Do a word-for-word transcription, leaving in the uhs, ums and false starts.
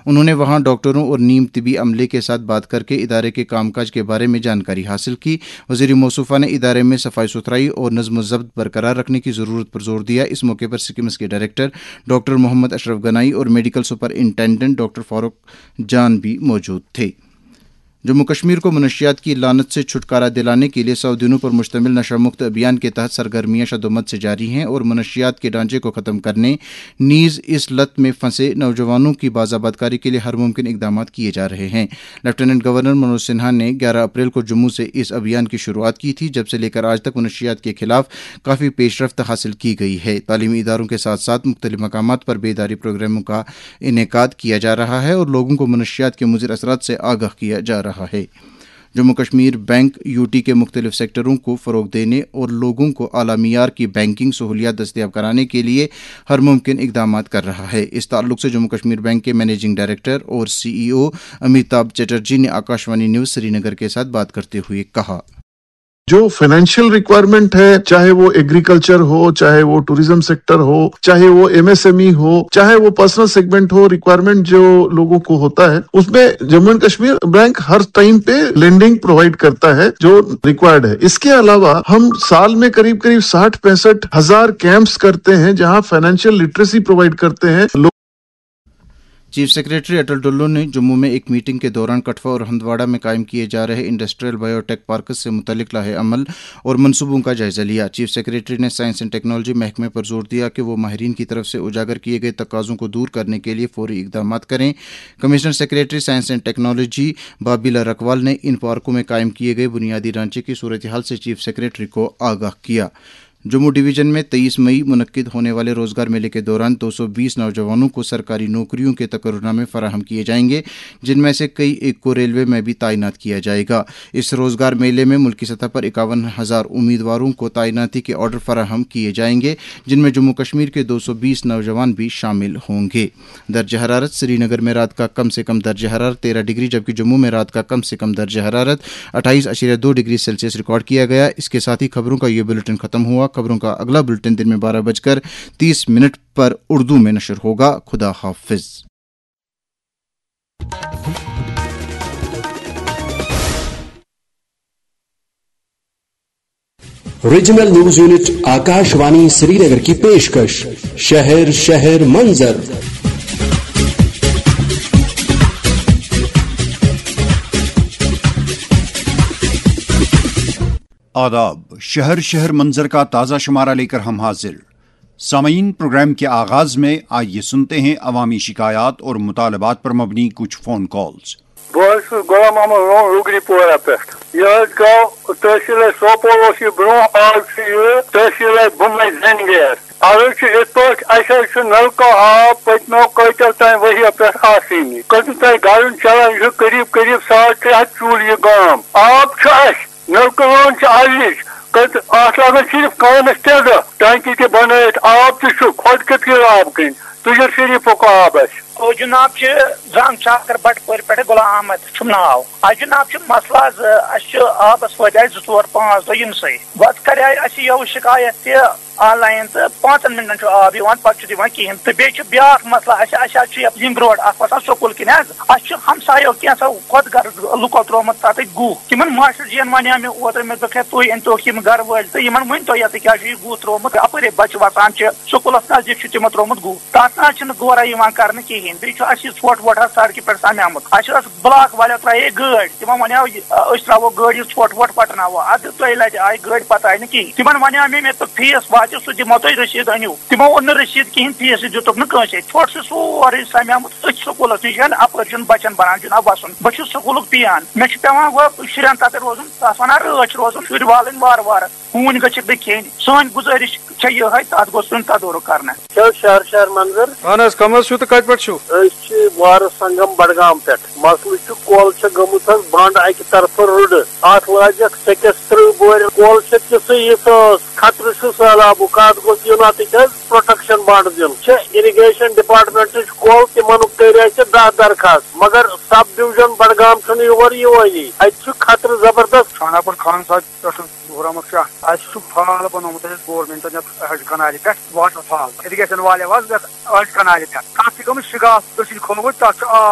उन्होंने वहां डॉक्टरों और नीम तिबी अमले के साथ बात करके इदारे के कामकाज के बारे में जानकारी हासिल की। वज़ीर मौसूफा ने इदारे में सफाई सुथराई और नज़्म व ज़ब्त बरकरार रखने की ज़रूरत पर जोर दिया। इस मौके पर सिकिम्स के डायरेक्टर डॉक्टर मोहम्मद अशरफ गनाई और मेडिकल सुपरिंटेंडेंट डॉक्टर फारूक जान भी मौजूद थे। जम्मू कश्मीर को मनशियात की लानत से छुटकारा दिलाने के लिए सौ दिनों पर मुश्तमिल नशा मुक्त अभियान के तहत सरगर्मियां शदोमत से जारी हैं और मनशियात के ढांचे को ख़त्म करने नीज़ इस लत में फंसे नौजवानों की बाज़ाबादकारी के लिए हर मुमकिन इकदाम किए जा रहे हैं। लेफ्टिनेंट गवर्नर मनोज सिन्हा ने ग्यारह अप्रैल को जम्मू से इस अभियान की शुरुआत की थी, जब से लेकर आज तक मनशियात के खिलाफ काफ़ी पेशरफ्त हासिल की गई है। तालीमी इदारों के साथ साथ मुख्तलिफ मकामात पर बेदारी प्रोग्रामों का इनेकाद किया जा रहा है और लोगों को मनशियात के मुज़िर असरात से आगाह किया जा रहा है। जम्मू कश्मीर बैंक यूटी के मुख्तलिफ सेक्टरों को फ़रोग देने और लोगों को आला मियार की बैंकिंग सहूलियात दस्तयाब कराने के लिए हर मुमकिन इकदाम कर रहा है। इस ताल्लुक से जम्मू कश्मीर बैंक के मैनेजिंग डायरेक्टर और सीईओ अमिताभ चटर्जी ने आकाशवाणी न्यूज़ श्रीनगर के साथ बात करते हुए कहा, जो फाइनेंशियल रिक्वायरमेंट है, चाहे वो एग्रीकल्चर हो, चाहे वो टूरिज्म सेक्टर हो, चाहे वो एमएसएमई हो, चाहे वो पर्सनल सेगमेंट हो, रिक्वायरमेंट जो लोगों को होता है उसमें Jammu and Kashmir bank her time पे लेंडिंग प्रोवाइड करता है जो रिक्वायर्ड है। इसके अलावा हम साल में करीब करीब साठ पैंसठ हजार कैंप्स करते हैं जहां फाइनेंशियल लिटरेसी प्रोवाइड करते हैं। चीफ सेक्रेटरी अटल डुल्लू ने जम्मू में एक मीटिंग के दौरान कठवा और हंदवाड़ा में कायम किए जा रहे इंडस्ट्रियल बायोटेक पार्क से मुतल्लिक लाहे अमल और मनसूबों का जायजा लिया। चीफ सेक्रेटरी ने साइंस एंड टेक्नोलॉजी महकमे पर जोर दिया कि वो माहिरीन की तरफ से उजागर किए गए तकाज़ों को दूर करने के लिए फौरी इकदाम करें। Commissioner secretary science and technology बाबिला Rakwal ने इन पार्कों में कायम किए गए बुनियादी ढांचे की सूरत हाल से चीफ सेक्रेटरी को आगाह किया। जम्मू डिवीज़न में तेईस मई मुनक्किद होने वाले रोज़गार मेले के दौरान दो सौ बीस नौजवानों को सरकारी नौकरियों के तकर्रुनामे फराहम किए जाएंगे, जिनमें से कई एक को रेलवे में भी तैनात किया जाएगा। इस रोज़गार मेले में मुल्की सतह पर इक्यावन हज़ार उम्मीदवारों को तैनाती के ऑर्डर फराहम किए जाएंगे, जिनमें जम्मू कश्मीर के दो सौ बीस नौजवान भी शामिल होंगे। दर्ज हरारत श्रीनगर में रात का कम से कम दर्ज हरारत तेरह डिग्री जबकि जम्मू में रात का कम से कम दर्ज हरारत अट्ठाईस अशीरिया दो डिग्री सेल्सियस रिकॉर्ड किया गया। इसके साथ ही खबरों का ये बुलेटिन खत्म हुआ। खबरों का अगला बुलेटिन दिन में बारह बजकर तीस मिनट पर उर्दू में नशर होगा। खुदा हाफिज। Regional news unit Akashvani Srinagar की पेशकश शहर शहर मंजर। आदाब, शहर शहर मंजर का ताज़ा शुमारा लेकर हम हाजिर। सामीन, प्रोग्राम के आगाज में आइए सुनते हैं अवामी शिकायत और मुतालबात पर मबनी कुछ फोन कॉल्स। गुलाम अहमद रुगरीपोरा पे यह गाँव तहसील सोपोर ब्रो तहसील बुमई जंगेर अस नलका आब पत्मो कतल तान वही पे आसनी कतन तान गाड़न चलान करीब करीब साढ़ त्रे हथ चूल यह गाँव आब नलक अत लगन सिर्फ कानस टेड टांकी ते बन आब खुद कत आब कन तुझे शरीफुक आब ओ जनाब जंग चाकर बटपर पे गुलाम अहमद छुम नाव आज जनाब मसला आबस वत जो चोर पांच दह यमसे वत कर यो शिकायत ते ऑनलाइन तो पांचन मिनटन आब पे कहें तो बे ब्या मसला लिंक रोड अत स्कूल किन हमसायो कैसा खुद गर लुको त्रोमुत तथ गु तम मास्टर जी वन मे ओतर मे दोक तुम अनतोक गर वल तो इन वन तो ये क्या गु त्रोमुत अपर बच्चे वसान स्कूलस नजदीक तमो त्रोमुत गु तथ ना गौरा कर कहें बे ोट वोट सड़क पे समेमुत ब्लॉक वाले त्रे गाड़ तमो वन त्रो गाड़ी ोट वोट पटनाव अद तुम लट आई गाड़ पत आई कहें तम वन मे मे तो फीस वात सह दिमो तुम रशीद अनु तमो ओन रशीद कहें फीस दुक नस ोट सोरे समेमुत अथ स्कूलस नश अपर बचन बनान जनाब वसन बस स्कूल पियान मे पे शुरन तक रोजन तथ वन रच रोजन शुर वालन वार वार हून गि खेन सन गुजारिश ये तथ गो तदोर कर शहर शहर मंजर अहन कम कत पे वार संगम बडगाम पे मसल कल गमुत बंद अकि तरफ रुड अत लजक सकस त्रुह बोर कल तिस खतर सैलाबुक अत गोस युन प्रोटेक्शन बंद दिन इरिगेशन डिपार्टमेंट कल तिमन कर दह दरखास्त मगर sub division Budgam your Yohani अत खतर जबरदस्त खाना खान फाल बनोमुत गवर्नमेंट अज कनाल पे वाटर फाल इरिगेशन वाले अज कनाल पे कम से कम शिगाफ खोलमुत